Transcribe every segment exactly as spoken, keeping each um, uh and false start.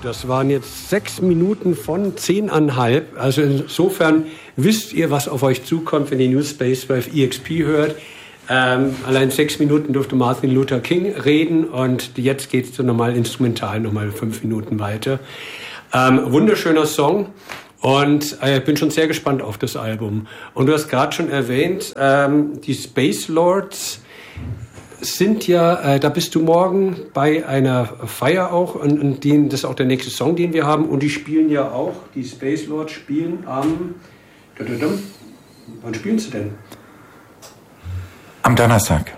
das waren jetzt sechs Minuten von zehneinhalb. Also insofern wisst ihr, was auf euch zukommt, wenn ihr New Space Wave E X P hört. Ähm, allein sechs Minuten durfte Martin Luther King reden und jetzt geht es so normal instrumental nochmal fünf Minuten weiter. Ähm, wunderschöner Song und äh, ich bin schon sehr gespannt auf das Album. Und du hast gerade schon erwähnt, ähm, die Space Lords sind ja, äh, da bist du morgen bei einer Feier auch und, und die, das ist auch der nächste Song, den wir haben und die spielen ja auch, die Space Lords spielen am, wann spielen sie denn? Am Donnerstag.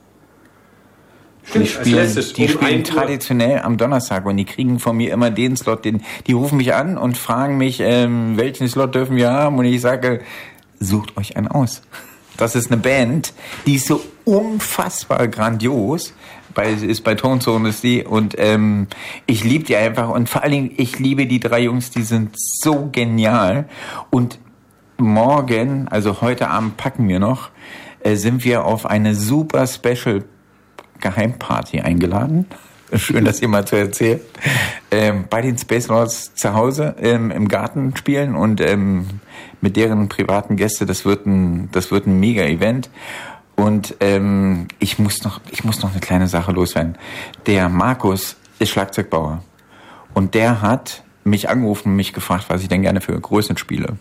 Stimmt, die spielen, letztes, die um spielen traditionell am Donnerstag und die kriegen von mir immer den Slot, den, die rufen mich an und fragen mich, ähm, welchen Slot dürfen wir haben und ich sage, sucht euch einen aus. Das ist eine Band, die ist so unfassbar grandios, bei, ist bei Tone Zone ist die und ähm, ich liebe die einfach und vor allen Dingen, ich liebe die drei Jungs, die sind so genial und morgen, also heute Abend packen wir noch, sind wir auf eine super Special Geheimparty eingeladen. Schön, das hier mal zu erzählen. Ähm, bei den Space Lords zu Hause ähm, im Garten spielen und ähm, mit deren privaten Gäste. Das wird ein, das wird ein Mega-Event. Und ähm, ich muss noch, ich muss noch eine kleine Sache loswerden. Der Markus ist Schlagzeugbauer und der hat mich angerufen und mich gefragt, was ich denn gerne für Größen spiele.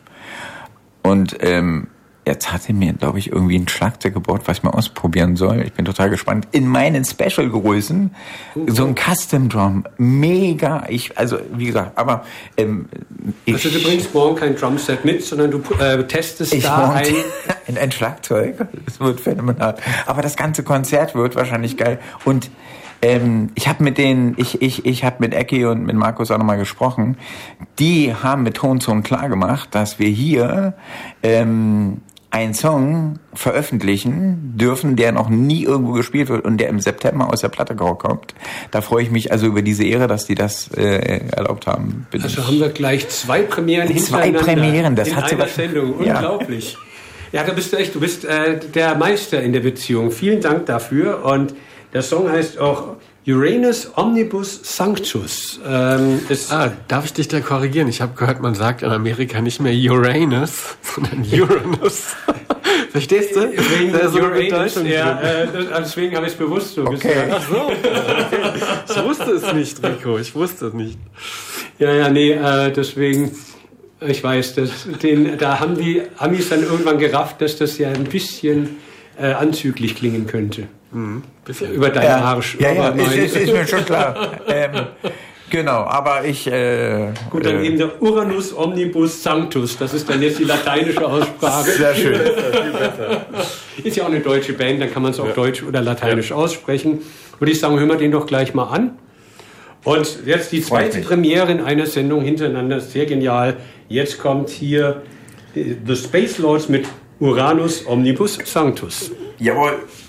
Und ähm, jetzt hat er mir, glaube ich, irgendwie ein Schlagzeug gebaut, was ich mal ausprobieren soll. Ich bin total gespannt. In meinen Special-Größen, uh-huh. so ein Custom-Drum, mega. Ich, also, wie gesagt, aber ähm, ich... Also du bringst morgen kein Drumset mit, sondern du äh, testest ich da ein... ein... ein Schlagzeug. Das wird phänomenal. Aber das ganze Konzert wird wahrscheinlich geil. Und ähm, ich habe mit denen, ich ich ich habe mit Ecki und mit Markus auch nochmal gesprochen. Die haben mit Tone Zone klar gemacht, dass wir hier... Ähm, einen Song veröffentlichen dürfen, der noch nie irgendwo gespielt wird und der im September aus der Platte kommt. Da freue ich mich also über diese Ehre, dass die das äh, erlaubt haben. Bin also haben wir gleich zwei Premieren hintereinander. Zwei Premieren, das in hat sie einer Sendung. Ja. Unglaublich. Ja, da bist du echt, du bist äh, der Meister in der Beziehung. Vielen Dank dafür. Und der Song heißt auch Uranus Omnibus Sanctus. Ähm, ist ah, darf ich dich da korrigieren? Ich habe gehört, man sagt in Amerika nicht mehr Uranus, sondern Uranus. Verstehst du? Wegen der Uranus, ja, äh, deswegen habe ich es bewusst so okay. gesagt. Ach so. Okay. Ich wusste es nicht, Rico. Ich wusste es nicht. Ja, ja, nee, äh, deswegen... Ich weiß, das, den, da haben die Amis dann irgendwann gerafft, dass das ja ein bisschen äh, anzüglich klingen könnte. Mhm. Über deine ja, Arsch. Ja, ja, ist, ist, ist mir schon klar. ähm, genau, aber ich... Äh, Gut, dann äh, eben der Uranus Omnibus Sanctus. Das ist dann jetzt die lateinische Aussprache. Sehr schön. Viel besser. Ist ja auch eine deutsche Band, dann kann man es auch ja. deutsch oder lateinisch ja. aussprechen. Würde ich sagen, hören wir den doch gleich mal an. Und jetzt die zweite Premiere in einer Sendung hintereinander. Sehr genial. Jetzt kommt hier The Space Lords mit Uranus Omnibus Sanctus. Jawohl.